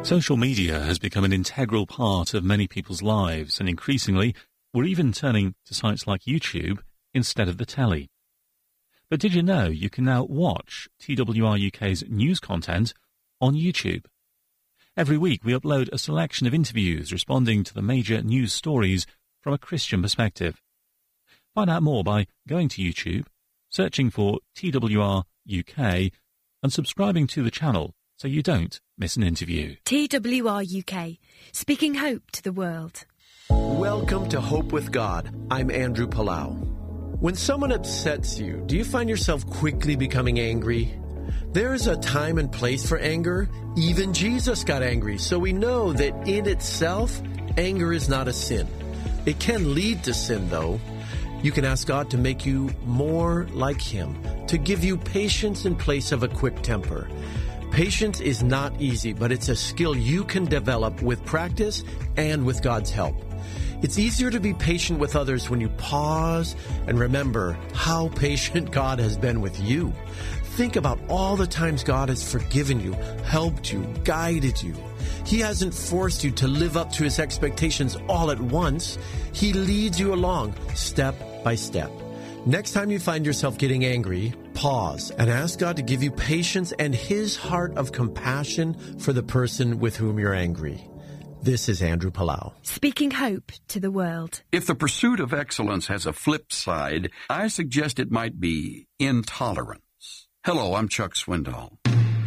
Social media has become an integral part of many people's lives, and increasingly, we're even turning to sites like YouTube instead of the telly. But did you know you can now watch TWR UK's news content on YouTube? Every week we upload a selection of interviews responding to the major news stories from a Christian perspective. Find out more by going to YouTube, searching for TWR UK, and subscribing to the channel so you don't miss an interview. TWR UK, speaking hope to the world. Welcome to Hope with God. I'm Andrew Palau. When someone upsets you, do you find yourself quickly becoming angry? There is a time and place for anger. Even Jesus got angry, so we know that in itself, anger is not a sin. It can lead to sin, though. You can ask God to make you more like Him, to give you patience in place of a quick temper. Patience is not easy, but it's a skill you can develop with practice and with God's help. It's easier to be patient with others when you pause and remember how patient God has been with you. Think about all the times God has forgiven you, helped you, guided you. He hasn't forced you to live up to His expectations all at once. He leads you along step by step. Next time you find yourself getting angry, pause and ask God to give you patience and His heart of compassion for the person with whom you're angry. This is Andrew Palau. Speaking hope to the world. If the pursuit of excellence has a flip side, I suggest it might be intolerance. Hello, I'm Chuck Swindoll.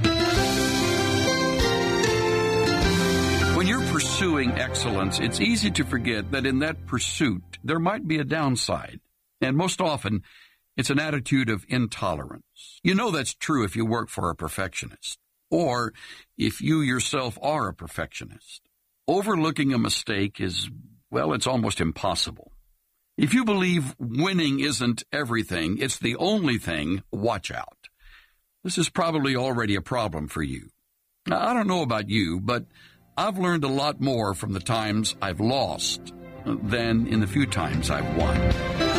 When you're pursuing excellence, it's easy to forget that in that pursuit, there might be a downside. And most often, it's an attitude of intolerance. You know that's true if you work for a perfectionist, or if you yourself are a perfectionist. Overlooking a mistake is, well, it's almost impossible. If you believe winning isn't everything, it's the only thing, watch out. This is probably already a problem for you. Now, I don't know about you, but I've learned a lot more from the times I've lost than in the few times I've won.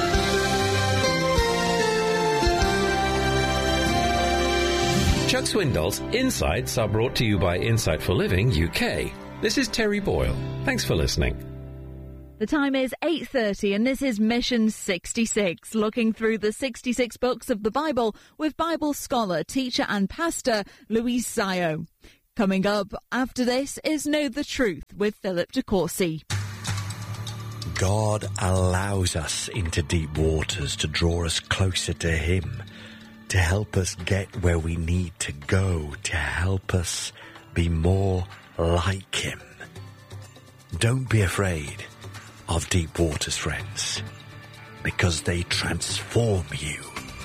Chuck Swindoll's Insights are brought to you by Insight for Living UK. This is Terry Boyle. Thanks for listening. The time is 8:30 and this is Mission 66, looking through the 66 books of the Bible with Bible scholar, teacher and pastor Louise Sayo. Coming up after this is Know the Truth with Philip de Courcy. God allows us into deep waters to draw us closer to Him, to help us get where we need to go, to help us be more like Him. Don't be afraid of deep waters, friends, because they transform you.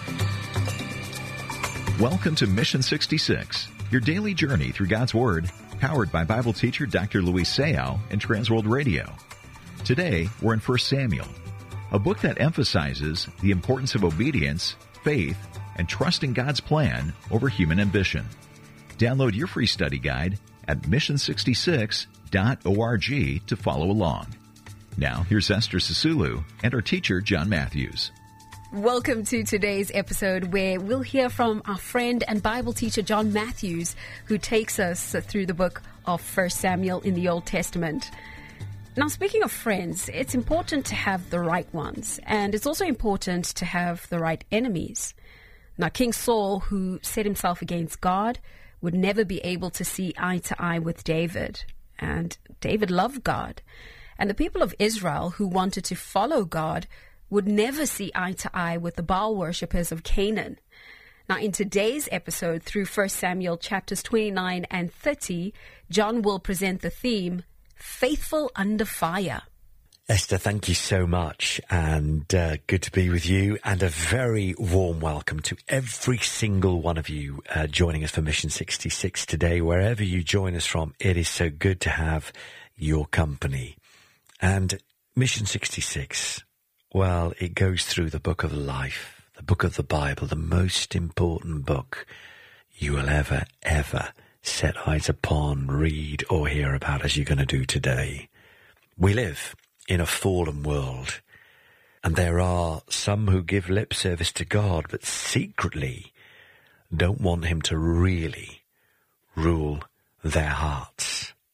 Welcome to Mission 66, your daily journey through God's Word, powered by Bible teacher Dr. Louise Sayo and Transworld Radio. Today, we're in 1 Samuel, a book that emphasizes the importance of obedience, faith, and trusting God's plan over human ambition. Download your free study guide at mission66.org to follow along. Now, here's Esther Sisulu and our teacher, John Matthews. Welcome to today's episode where we'll hear from our friend and Bible teacher, John Matthews, who takes us through the book of 1 Samuel in the Old Testament. Now, speaking of friends, it's important to have the right ones, and it's also important to have the right enemies. Now, King Saul, who set himself against God, would never be able to see eye to eye with David. And David loved God. And the people of Israel, who wanted to follow God, would never see eye to eye with the Baal worshippers of Canaan. Now, in today's episode, through 1 Samuel chapters 29 and 30, John will present the theme, Faithful Under Fire. Esther, thank you so much, and good to be with you, and a very warm welcome to every single one of you joining us for Mission 66 today. Wherever you join us from, it is so good to have your company. And Mission 66, well, it goes through the book of life, the book of the Bible, the most important book you will ever set eyes upon, read, or hear about, as you're going to do today. We live in a fallen world, and there are some who give lip service to God, but secretly don't want Him to really rule their hearts.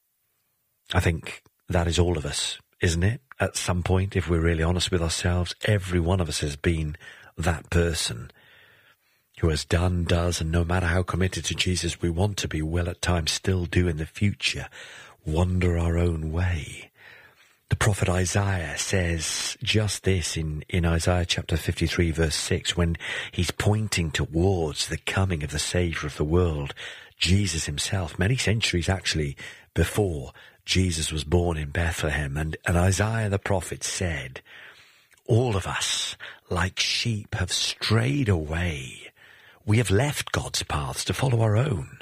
I think that is all of us, isn't it? At some point, if we're really honest with ourselves, every one of us has been that person who has done, does, and no matter how committed to Jesus we want to be, will at times still do in the future, wander our own way. The prophet Isaiah says just this in Isaiah chapter 53 verse 6, when he's pointing towards the coming of the Saviour of the world, Jesus himself, many centuries actually before Jesus was born in Bethlehem. And Isaiah the prophet said, all of us, like sheep, have strayed away. We have left God's paths to follow our own.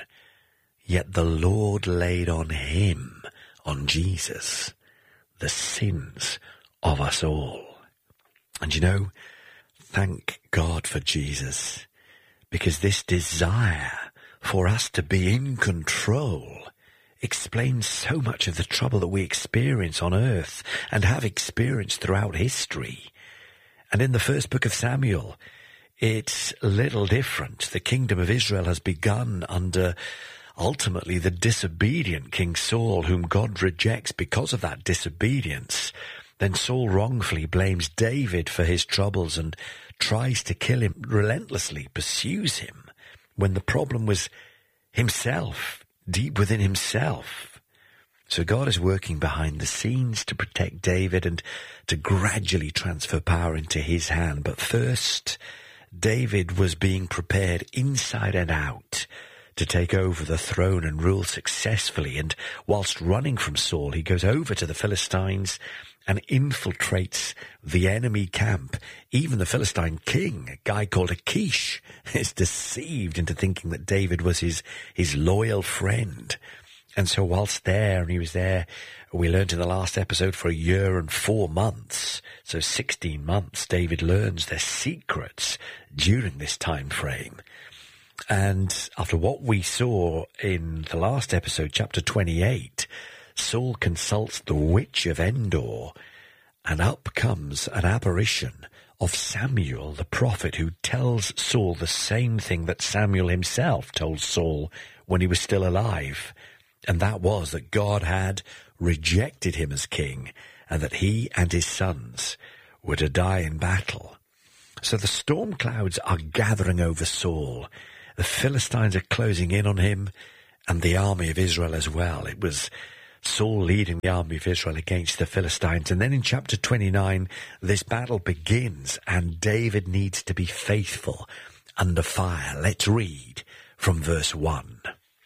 Yet the Lord laid on him, on Jesus, the sins of us all. And you know, thank God for Jesus, because this desire for us to be in control explains so much of the trouble that we experience on earth and have experienced throughout history. And in the first book of Samuel, it's little different. The kingdom of Israel has begun under ultimately the disobedient King Saul, whom God rejects because of that disobedience. Then Saul wrongfully blames David for his troubles and tries to kill him, relentlessly pursues him, when the problem was himself, deep within himself. So God is working behind the scenes to protect David and to gradually transfer power into his hand. But first, David was being prepared inside and out to take over the throne and rule successfully. And whilst running from Saul, he goes over to the Philistines and infiltrates the enemy camp. Even the Philistine king, a guy called Achish, is deceived into thinking that David was his loyal friend. And so whilst there, and he was there, we learned in the last episode, for 1 year and 4 months, so 16 months, David learns their secrets during this time frame. And after what we saw in the last episode, chapter 28, Saul consults the witch of Endor, and up comes an apparition of Samuel the prophet, who tells Saul the same thing that Samuel himself told Saul when he was still alive. And that was that God had rejected him as king, and that he and his sons were to die in battle. So the storm clouds are gathering over Saul. The Philistines are closing in on him, and the army of Israel as well. It was Saul leading the army of Israel against the Philistines. And then in chapter 29, this battle begins, and David needs to be faithful under fire. Let's read from verse 1.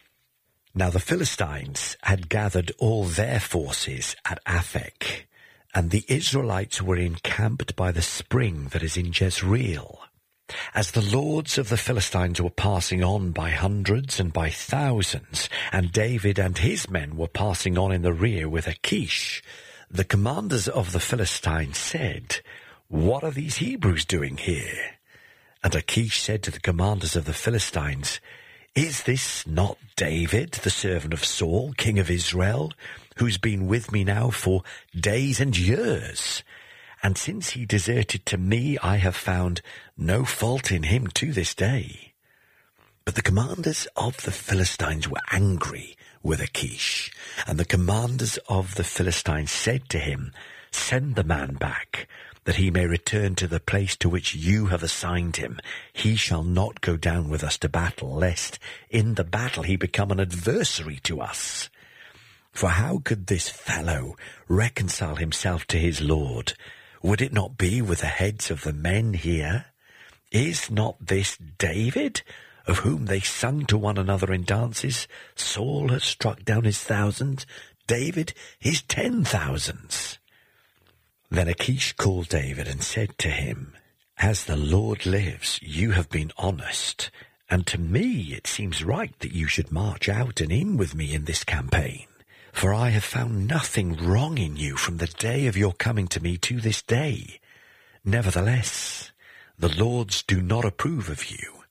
Now the Philistines had gathered all their forces at Aphek, and the Israelites were encamped by the spring that is in Jezreel. As the lords of the Philistines were passing on by hundreds and by thousands, and David and his men were passing on in the rear with Achish, the commanders of the Philistines said, "What are these Hebrews doing here?" And Achish said to the commanders of the Philistines, "Is this not David, the servant of Saul, king of Israel, who's been with me now for days and years? And since he deserted to me, I have found no fault in him to this day." But the commanders of the Philistines were angry with Achish, and the commanders of the Philistines said to him, "Send the man back, that he may return to the place to which you have assigned him. He shall not go down with us to battle, lest in the battle he become an adversary to us. For how could this fellow reconcile himself to his Lord? Would it not be with the heads of the men here? Is not this David, of whom they sung to one another in dances? Saul has struck down his thousands, David his 10,000s. Then Achish called David and said to him, "As the Lord lives, you have been honest, and to me it seems right that you should march out and in with me in this campaign. For I have found nothing wrong in you from the day of your coming to me to this day. Nevertheless, the lords do not approve of you.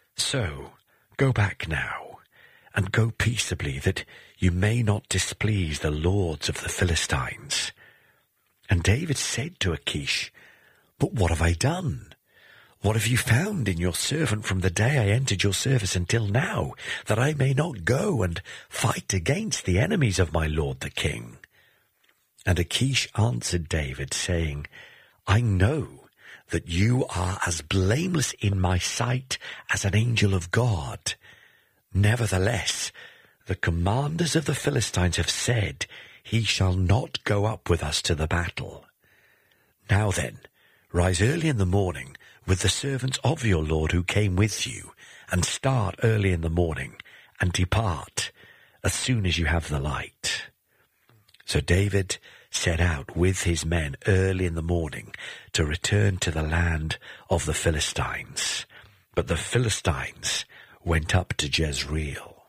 So go back now, and go peaceably, that you may not displease the lords of the Philistines." And David said to Achish, "But what have I done? What have you found in your servant from the day I entered your service until now, that I may not go and fight against the enemies of my lord the king?" And Achish answered David, saying, I know that you are as blameless in my sight as an angel of God. Nevertheless, the commanders of the Philistines have said, he shall not go up with us to the battle. Now then, rise early in the morning with the servants of your Lord who came with you, and start early in the morning, and depart as soon as you have the light. So David set out with his men early in the morning to return to the land of the Philistines. But the Philistines went up to Jezreel.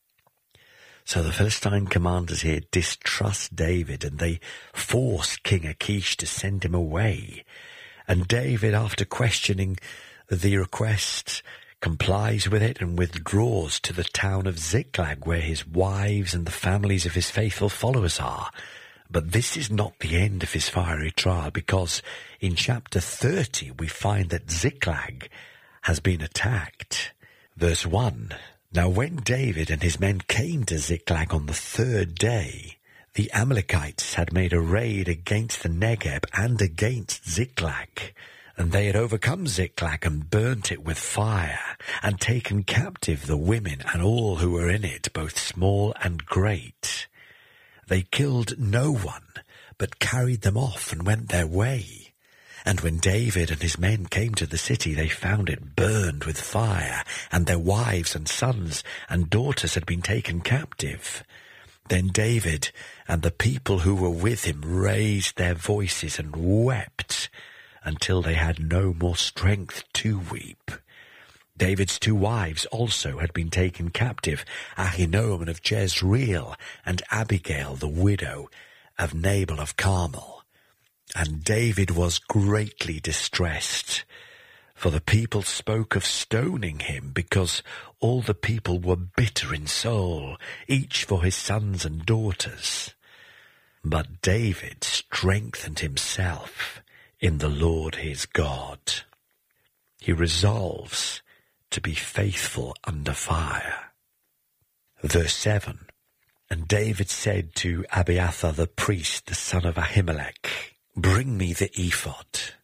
So the Philistine commanders here distrust David, and they force King Achish to send him away. And David, after questioning the request, complies with it and withdraws to the town of Ziklag, where his wives and the families of his faithful followers are. But this is not the end of his fiery trial, because in chapter 30 we find that Ziklag has been attacked. Verse 1, Now when David and his men came to Ziklag on the third day, the Amalekites had made a raid against the Negeb and against Ziklag, and they had overcome Ziklag and burnt it with fire, and taken captive the women and all who were in it, both small and great. They killed no one, but carried them off and went their way. And when David and his men came to the city, they found it burned with fire, and their wives and sons and daughters had been taken captive. Then David and the people who were with him raised their voices and wept until they had no more strength to weep. David's 2 wives also had been taken captive, Ahinoam of Jezreel and Abigail, the widow of Nabal of Carmel. And David was greatly distressed, for the people spoke of stoning him, because all the people were bitter in soul, each for his sons and daughters. But David strengthened himself in the Lord his God. He resolves to be faithful under fire. Verse 7, And David said to Abiathar the priest, the son of Ahimelech, Bring me the ephod.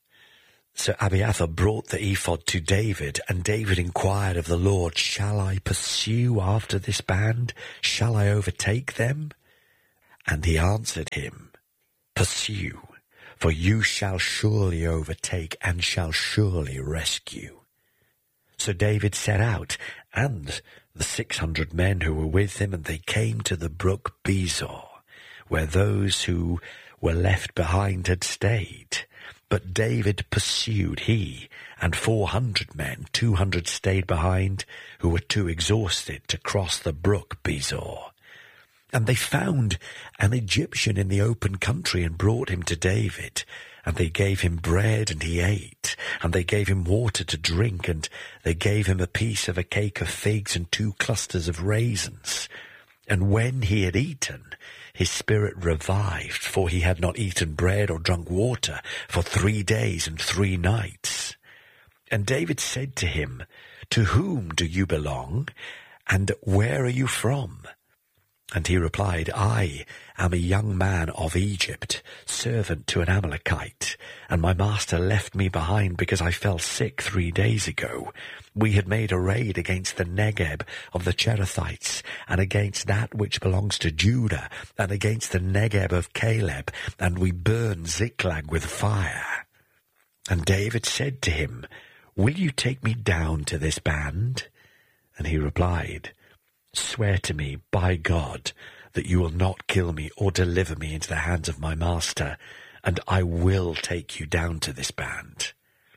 So Abiathar brought the ephod to David, and David inquired of the Lord, Shall I pursue after this band? Shall I overtake them? And he answered him, Pursue, for you shall surely overtake and shall surely rescue. So David set out, and the 600 men who were with him, and they came to the brook Besor, where those who were left behind had stayed. But David pursued, he and 400 men. 200 stayed behind, who were too exhausted to cross the brook Besor. And they found an Egyptian in the open country and brought him to David. And they gave him bread, and he ate. And they gave him water to drink, and they gave him a piece of a cake of figs and 2 clusters of raisins. And when he had eaten, his spirit revived, for he had not eaten bread or drunk water for 3 days and 3 nights. And David said to him, To whom do you belong, and where are you from? And he replied, I am a young man of Egypt, servant to an Amalekite, and my master left me behind because I fell sick 3 days ago. We had made a raid against the Negeb of the Cherethites, and against that which belongs to Judah, and against the Negeb of Caleb, and we burned Ziklag with fire. And David said to him, Will you take me down to this band? And he replied, Swear to me, by God, that you will not kill me or deliver me into the hands of my master, and I will take you down to this band.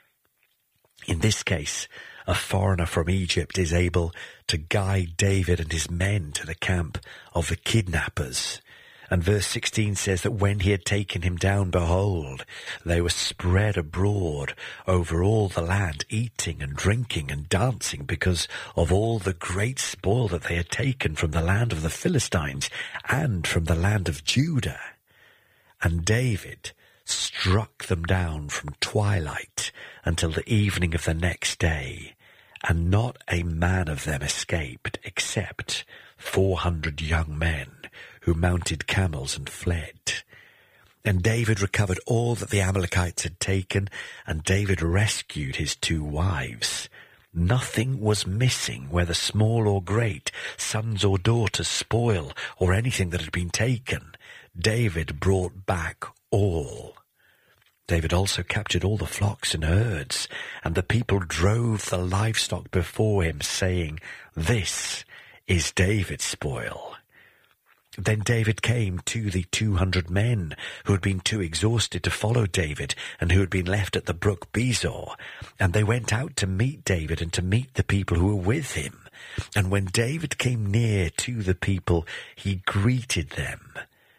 In this case, a foreigner from Egypt is able to guide David and his men to the camp of the kidnappers. And verse 16 says that when he had taken him down, behold, they were spread abroad over all the land, eating and drinking and dancing, because of all the great spoil that they had taken from the land of the Philistines and from the land of Judah. And David struck them down from twilight until the evening of the next day, and not a man of them escaped, except 400 young men who mounted camels and fled. And David recovered all that the Amalekites had taken, and David rescued his 2 wives. Nothing was missing, whether small or great, sons or daughters, spoil, or anything that had been taken. David brought back all. David also captured all the flocks and herds, and the people drove the livestock before him, saying, "This is David's spoil." Then David came to the 200 men who had been too exhausted to follow David and who had been left at the brook Bezor. And they went out to meet David and to meet the people who were with him. And when David came near to the people, he greeted them.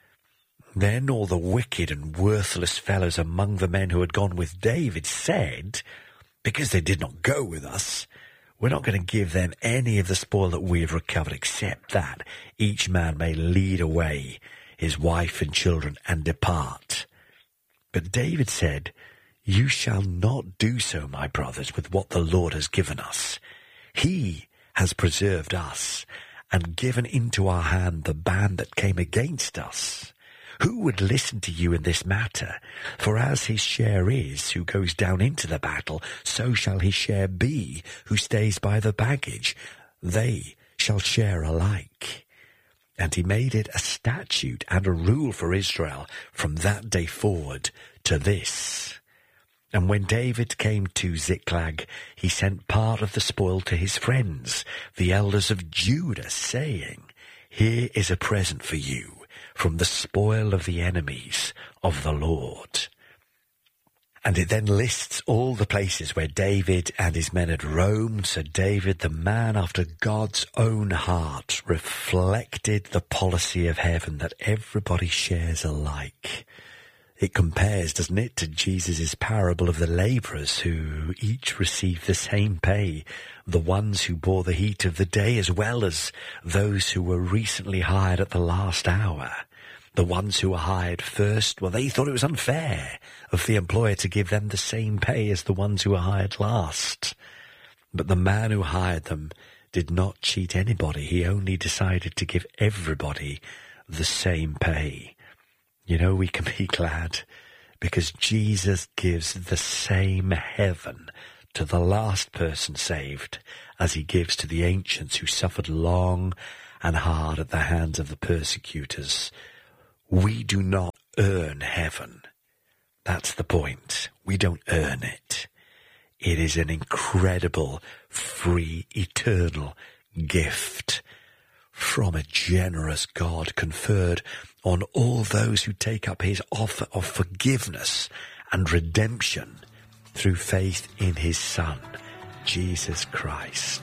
Then all the wicked and worthless fellows among the men who had gone with David said, "Because they did not go with us, we're not going to give them any of the spoil that we have recovered, except that each man may lead away his wife and children and depart." But David said, "You shall not do so, my brothers, with what the Lord has given us. He has preserved us and given into our hand the band that came against us. Who would listen to you in this matter? For as his share is, who goes down into the battle, so shall his share be, who stays by the baggage. They shall share alike." And he made it a statute and a rule for Israel from that day forward to this. And when David came to Ziklag, he sent part of the spoil to his friends, the elders of Judah, saying, "Here is a present for you from the spoil of the enemies of the Lord." And it then lists all the places where David and his men had roamed. So David, the man after God's own heart, reflected the policy of heaven that everybody shares alike. It compares, doesn't it, to Jesus' parable of the labourers who each received the same pay, the ones who bore the heat of the day as well as those who were recently hired at the last hour. The ones who were hired first, well, they thought it was unfair of the employer to give them the same pay as the ones who were hired last. But the man who hired them did not cheat anybody. He only decided to give everybody the same pay. You know, we can be glad because Jesus gives the same heaven to the last person saved as he gives to the ancients who suffered long and hard at the hands of the persecutors. We do not earn heaven. That's the point. We don't earn it. It is an incredible, free, eternal gift from a generous God conferred on all those who take up his offer of forgiveness and redemption through faith in his Son, Jesus Christ.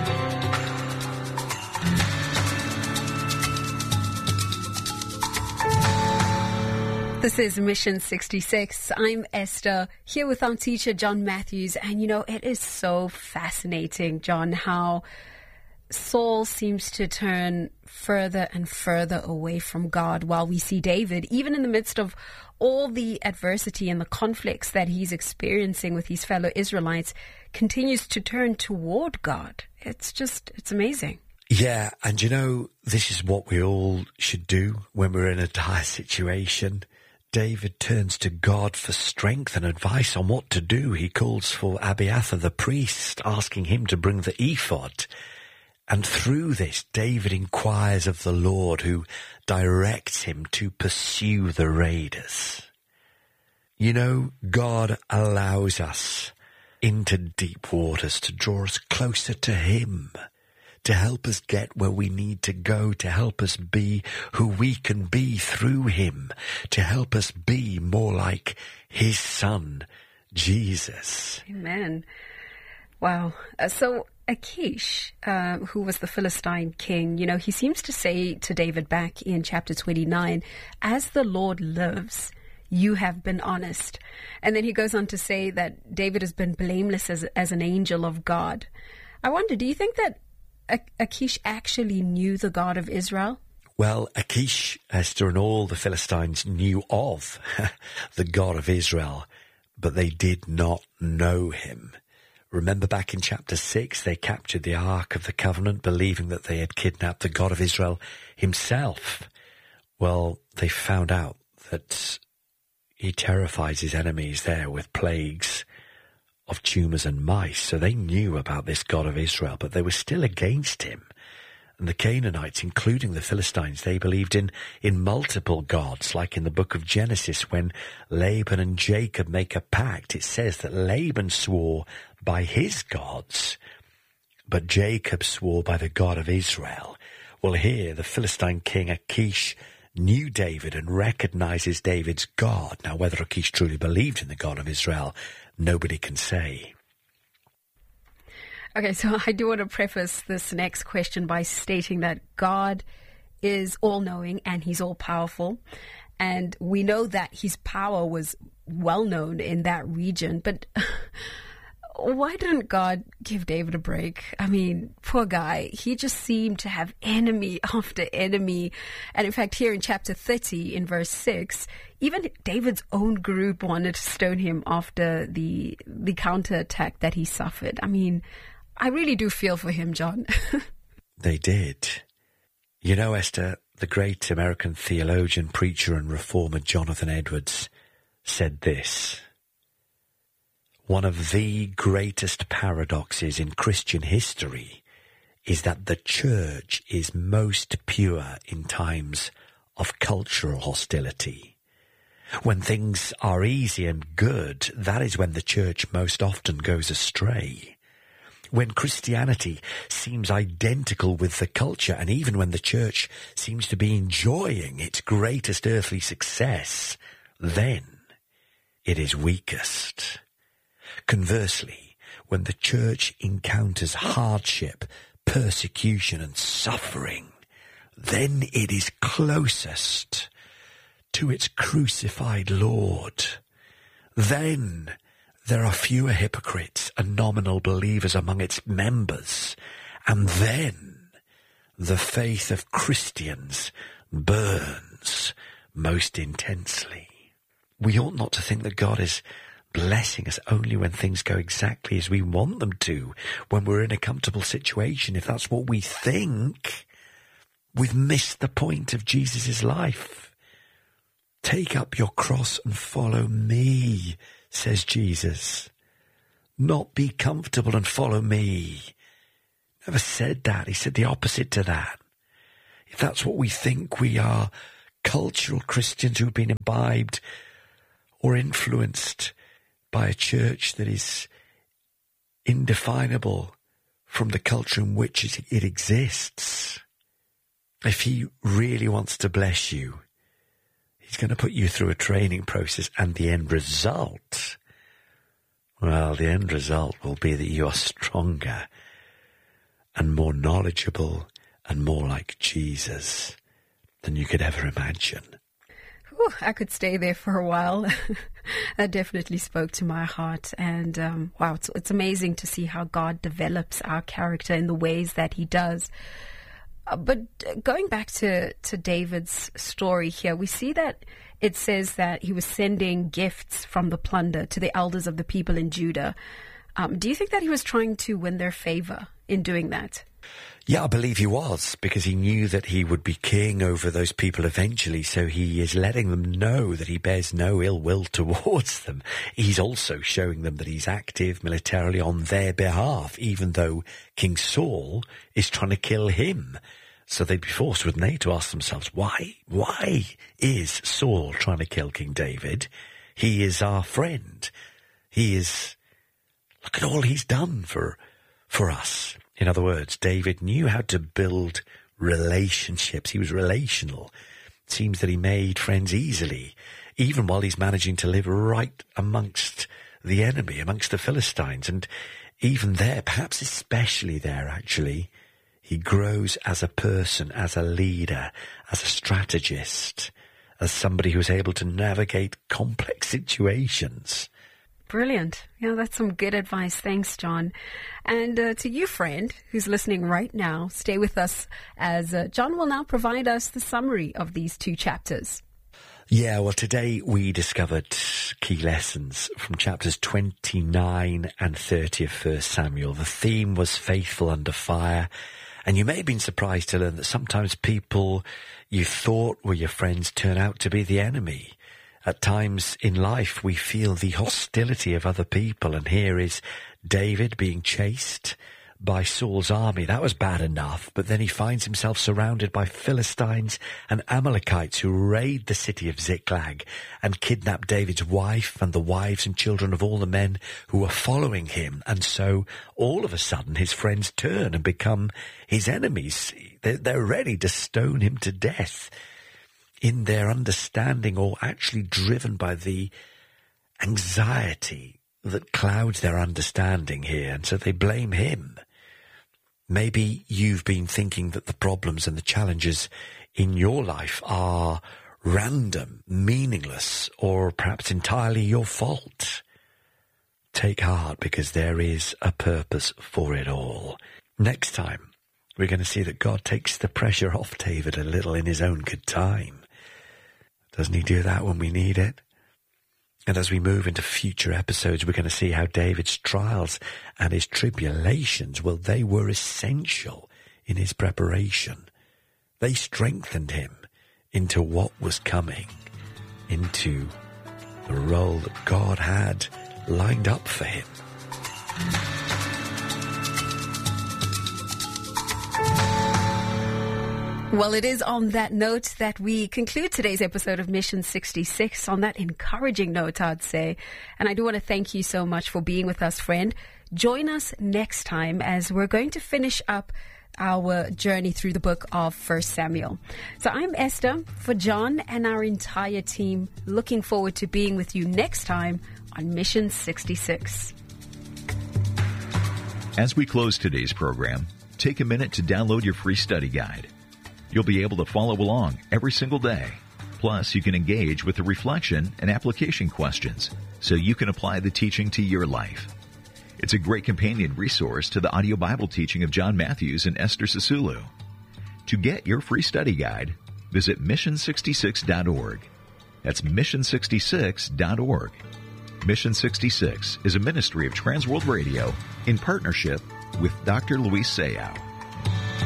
This is Mission 66. I'm Esther, here with our teacher, John Matthews. And, you know, it is so fascinating, John, how Saul seems to turn further and further away from God, while we see David, even in the midst of all the adversity and the conflicts that he's experiencing with his fellow Israelites, continues to turn toward God. It's amazing. Yeah, and you know, this is what we all should do when we're in a dire situation. David turns to God for strength and advice on what to do. He calls for Abiathar the priest, asking him to bring the ephod. And through this, David inquires of the Lord, who directs him to pursue the raiders. You know, God allows us into deep waters to draw us closer to him, to help us get where we need to go, to help us be who we can be through him, to help us be more like his Son, Jesus. Amen. Wow. So Achish, who was the Philistine king, you know, he seems to say to David back in chapter 29, "As the Lord lives, you have been honest." And then he goes on to say that David has been blameless as an angel of God. I wonder, do you think that Achish actually knew the God of Israel? Well, Achish, Esther, and all the Philistines knew of the God of Israel, but they did not know him. Remember back in chapter 6, they captured the Ark of the Covenant, believing that they had kidnapped the God of Israel himself. Well, they found out that he terrifies his enemies there with plagues of tumours and mice. So they knew about this God of Israel, but they were still against him. And the Canaanites, including the Philistines, they believed in multiple gods, like in the book of Genesis, when Laban and Jacob make a pact. It says that Laban swore by his gods, but Jacob swore by the God of Israel. Well, here, the Philistine king Achish knew David and recognizes David's God. Now, whether Achish truly believed in the God of Israel, nobody can say. Okay, so I do want to preface this next question by stating that God is all-knowing and he's all-powerful. And we know that his power was well-known in that region. But why didn't God give David a break? I mean, poor guy. He just seemed to have enemy after enemy. And in fact, here in chapter 30, in verse 6, even David's own group wanted to stone him after the counterattack that he suffered. I mean, I really do feel for him, John. They did. You know, Esther, the great American theologian, preacher and reformer Jonathan Edwards said this: one of the greatest paradoxes in Christian history is that the church is most pure in times of cultural hostility. When things are easy and good, that is when the church most often goes astray. When Christianity seems identical with the culture, and even when the church seems to be enjoying its greatest earthly success, then it is weakest. Conversely, when the church encounters hardship, persecution and suffering, then it is closest to its crucified Lord. Then there are fewer hypocrites and nominal believers among its members, and then the faith of Christians burns most intensely. We ought not to think that God is blessing us only when things go exactly as we want them to, when we're in a comfortable situation. If that's what we think, we've missed the point of Jesus' life. Take up your cross and follow me, says Jesus. Not be comfortable and follow me. Never said that. He said the opposite to that. If that's what we think, we are cultural Christians who've been imbibed or influenced by a church that is indefinable from the culture in which it exists. If he really wants to bless you, he's going to put you through a training process, and the end result, well, the end result will be that you are stronger and more knowledgeable and more like Jesus than you could ever imagine. Whew, I could stay there for a while. That definitely spoke to my heart. And wow, it's amazing to see how God develops our character in the ways that he does. But going back to David's story here, we see that it says that he was sending gifts from the plunder to the elders of the people in Judah. Do you think that he was trying to win their favor in doing that? Yeah, I believe he was, because he knew that he would be king over those people eventually, so he is letting them know that he bears no ill will towards them. He's also showing them that he's active militarily on their behalf, even though King Saul is trying to kill him. So they'd be forced, wouldn't they, to ask themselves, why is Saul trying to kill King David? He is our friend. Look at all he's done for us. In other words, David knew how to build relationships. He was relational. It seems that he made friends easily, even while he's managing to live right amongst the enemy, amongst the Philistines. And even there, perhaps especially there, actually, he grows as a person, as a leader, as a strategist, as somebody who's able to navigate complex situations. Brilliant. Yeah, that's some good advice. Thanks, John. And to you, friend, who's listening right now, stay with us as John will now provide us the summary of these two chapters. Yeah, well, today we discovered key lessons from chapters 29 and 30 of 1 Samuel. The theme was faithful under fire. And you may have been surprised to learn that sometimes people you thought were your friends turn out to be the enemy. At times in life, we feel the hostility of other people, and here is David being chased by Saul's army. That was bad enough, but then he finds himself surrounded by Philistines and Amalekites who raid the city of Ziklag and kidnap David's wife and the wives and children of all the men who were following him. And so all of a sudden his friends turn and become his enemies. They're ready to stone him to death in their understanding, or actually driven by the anxiety that clouds their understanding here. And so they blame him. Maybe you've been thinking that the problems and the challenges in your life are random, meaningless, or perhaps entirely your fault. Take heart, because there is a purpose for it all. Next time, we're going to see that God takes the pressure off David a little in his own good time. Doesn't he do that when we need it? And as we move into future episodes, we're going to see how David's trials and his tribulations, well, they were essential in his preparation. They strengthened him into what was coming, into the role that God had lined up for him. Well, it is on that note that we conclude today's episode of Mission 66, on that encouraging note, I'd say. And I do want to thank you so much for being with us, friend. Join us next time as we're going to finish up our journey through the book of 1 Samuel. So I'm Esther, for John and our entire team, looking forward to being with you next time on Mission 66. As we close today's program, take a minute to download your free study guide. You'll be able to follow along every single day. Plus, you can engage with the reflection and application questions so you can apply the teaching to your life. It's a great companion resource to the audio Bible teaching of John Matthews and Esther Sisulu. To get your free study guide, visit mission66.org. That's mission66.org. Mission 66 is a ministry of Transworld Radio in partnership with Dr. Luis Sayao.